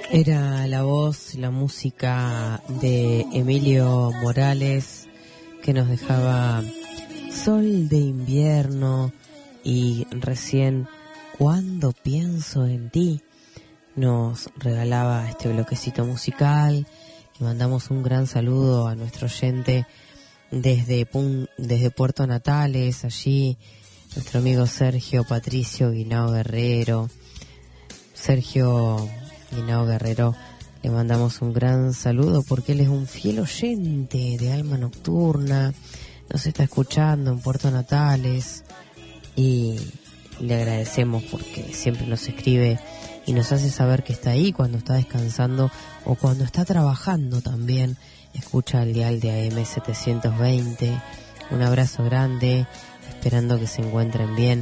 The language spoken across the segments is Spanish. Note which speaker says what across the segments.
Speaker 1: Era la voz, la música de Emilio Morales, que nos dejaba Sol de invierno y recién Cuando pienso en ti. Nos regalaba este bloquecito musical y mandamos un gran saludo a nuestro oyente desde Puerto Natales, allí nuestro amigo Sergio Patricio Guinao Guerrero. Sergio Guinao Guerrero, le mandamos un gran saludo porque él es un fiel oyente de Alma Nocturna, nos está escuchando en Puerto Natales y le agradecemos porque siempre nos escribe y nos hace saber que está ahí cuando está descansando o cuando está trabajando también. Escucha el dial de AM 720. Un abrazo grande, esperando que se encuentren bien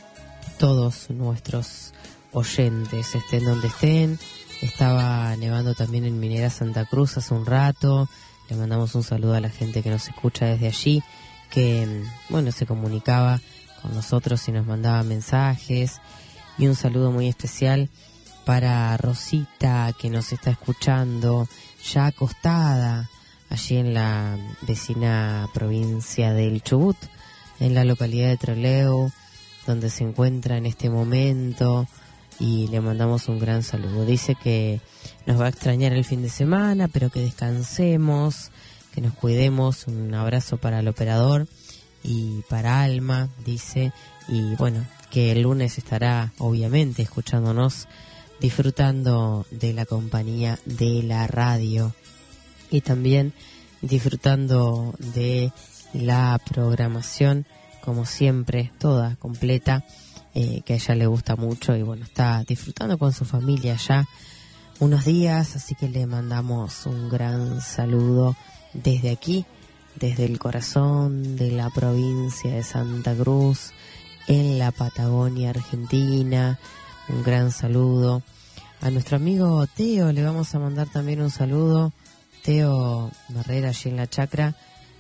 Speaker 1: todos nuestros oyentes, estén donde estén. Estaba nevando también en Minera Santa Cruz hace un rato. Le mandamos un saludo a la gente que nos escucha desde allí, que bueno, se comunicaba con nosotros y nos mandaba mensajes. Y un saludo muy especial para Rosita, que nos está escuchando ya acostada allí en la vecina provincia del Chubut, en la localidad de Trelew, donde se encuentra en este momento, y le mandamos un gran saludo. Dice que nos va a extrañar el fin de semana, pero que descansemos, que nos cuidemos. Un abrazo para el operador y para Alma, dice, y bueno, que el lunes estará obviamente escuchándonos, disfrutando de la compañía de la radio y también disfrutando de la programación, como siempre, toda completa, que a ella le gusta mucho y bueno, está disfrutando con su familia ya unos días, así que le mandamos un gran saludo desde aquí, desde el corazón de la provincia de Santa Cruz, en la Patagonia Argentina. Un gran saludo a nuestro amigo Teo, le vamos a mandar también un saludo. Teo Barrera, allí en la chacra,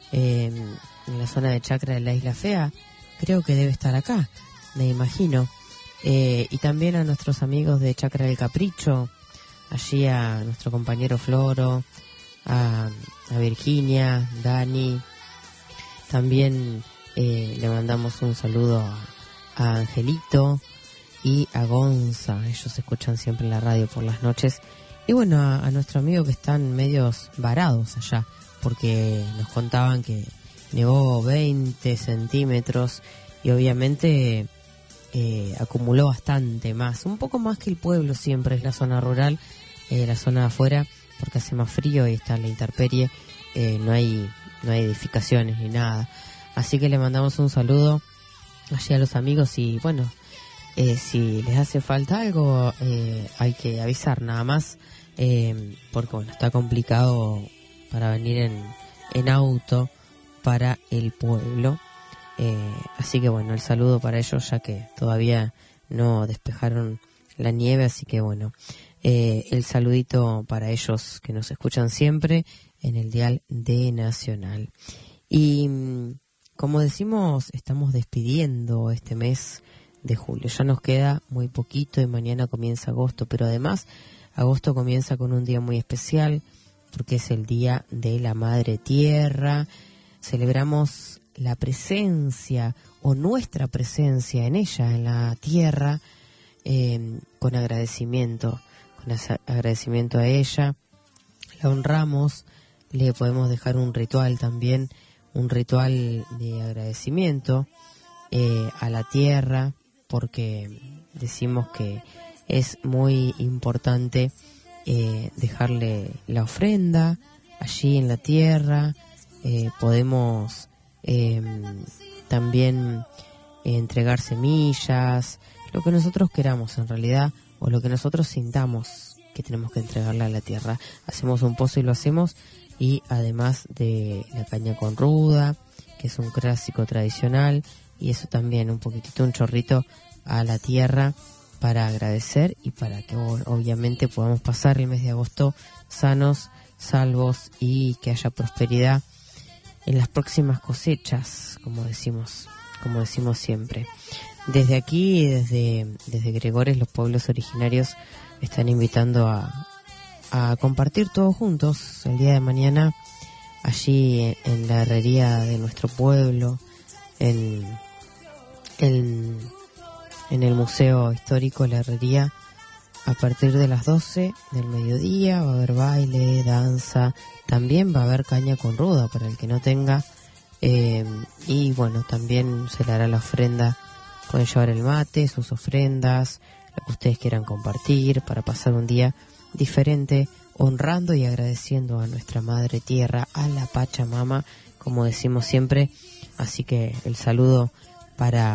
Speaker 1: en la zona de chacra de la Isla Fea, creo que debe estar acá, me imagino. Y también a nuestros amigos de Chacra del Capricho, allí a nuestro compañero Floro, a Virginia, Dani. También le mandamos un saludo a Angelito y a Gonza, ellos escuchan siempre la radio por las noches. Y bueno, a nuestro amigo que están medios varados allá, porque nos contaban que nevó 20 centímetros y obviamente acumuló bastante más, un poco más que el pueblo siempre, es la zona rural, la zona de afuera, porque hace más frío y está en la intemperie, no hay edificaciones ni nada. Así que le mandamos un saludo allí a los amigos y bueno, si les hace falta algo hay que avisar nada más, porque bueno, está complicado para venir en auto para el pueblo, así que bueno, el saludo para ellos, ya que todavía no despejaron la nieve, así que bueno, el saludito para ellos que nos escuchan siempre en el dial de Nacional. Y como decimos, estamos despidiendo este mes de julio, ya nos queda muy poquito y mañana comienza agosto, pero además agosto comienza con un día muy especial porque es el Día de la Madre Tierra. Celebramos la presencia o nuestra presencia en ella, en la tierra, con agradecimiento a ella. La honramos, le podemos dejar un ritual también, un ritual de agradecimiento a la tierra, porque decimos que es muy importante dejarle la ofrenda allí en la tierra. Podemos también entregar semillas, lo que nosotros queramos en realidad, o lo que nosotros sintamos que tenemos que entregarle a la tierra. Hacemos un pozo y lo hacemos, y además de la caña con ruda, que es un clásico tradicional, y eso también un poquitito, un chorrito a la tierra para agradecer y para que obviamente podamos pasar el mes de agosto sanos, salvos y que haya prosperidad en las próximas cosechas, como decimos siempre. Desde aquí, desde Gregores, los pueblos originarios están invitando a a compartir todos juntos el día de mañana allí en la herrería de nuestro pueblo, en el Museo Histórico La Herrería. A partir de las 12 del mediodía va a haber baile, danza, también va a haber caña con ruda para el que no tenga, y bueno, también se le hará la ofrenda. Pueden llevar el mate, sus ofrendas, lo que ustedes quieran compartir para pasar un día diferente, honrando y agradeciendo a nuestra Madre Tierra, a la Pachamama, como decimos siempre. Así que el saludo para